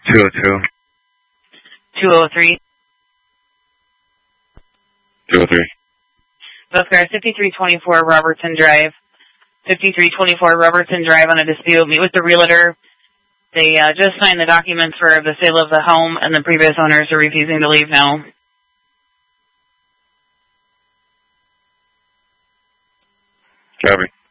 202. 203. 203. Both cars, 5324 Robertson Drive. 5324 Robertson Drive on a dispute. Meet with the realtor. They just signed the documents for the sale of the home, and the previous owners are refusing to leave now. Copy.